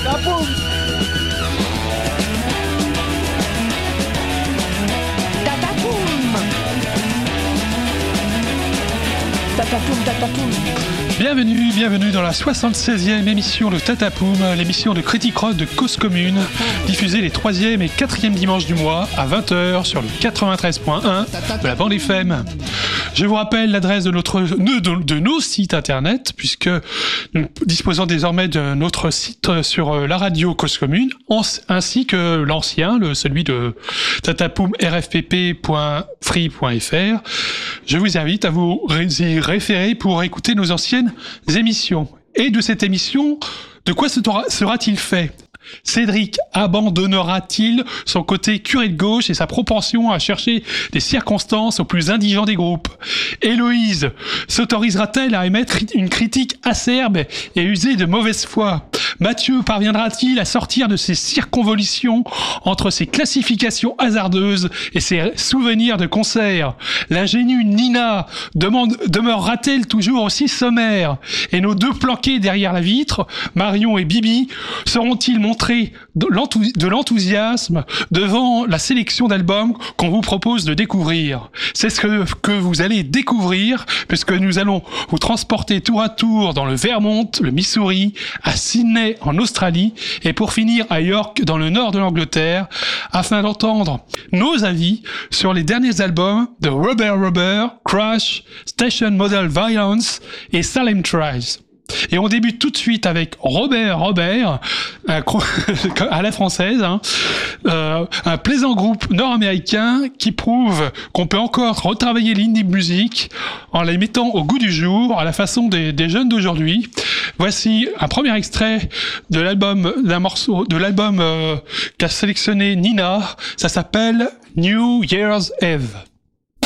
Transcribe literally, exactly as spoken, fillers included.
Tatapoum. Tatapoum. Tatapoum, tatapoum. Bienvenue, bienvenue dans la soixante-seizième émission de Tatapoum, l'émission de critique rock de Cause Commune, diffusée les troisième et quatrième dimanches du mois à vingt heures sur le quatre-vingt-treize point un de la bande F M. Je vous rappelle l'adresse de, notre, de, de, de nos sites internet, puisque nous disposons désormais de notre site sur la radio Cause Commune, ainsi que l'ancien, le, celui de tatapoum r f p p point free point f r. Je vous invite à vous y référer pour écouter nos anciennes émissions. Et de cette émission, de quoi sera-t-il fait ? Cédric abandonnera-t-il son côté curé de gauche et sa propension à chercher des circonstances aux plus indigents des groupes ? Héloïse s'autorisera-t-elle à émettre une critique acerbe et usée de mauvaise foi ? Mathieu parviendra-t-il à sortir de ses circonvolutions entre ses classifications hasardeuses et ses souvenirs de concerts ? L'ingénue Nina demande, demeurera-t-elle toujours aussi sommaire ? Et nos deux planqués derrière la vitre, Marion et Bibi, seront-ils montrés de l'enthousiasme devant la sélection d'albums qu'on vous propose de découvrir ? C'est ce que, que vous allez découvrir, puisque nous allons vous transporter tour à tour dans le Vermont, le Missouri, à Sydney en Australie et pour finir à York dans le nord de l'Angleterre afin d'entendre nos avis sur les derniers albums de Rubber Rubber, Crash, Station Model Violence et Salem Tries. Et on débute tout de suite avec Robert Robert, un cro- à la française, hein, euh, un plaisant groupe nord-américain qui prouve qu'on peut encore retravailler l'indie music en les mettant au goût du jour, à la façon des, des jeunes d'aujourd'hui. Voici un premier extrait de l'album, d'un morceau, de l'album euh, qu'a sélectionné Nina. Ça s'appelle New Year's Eve.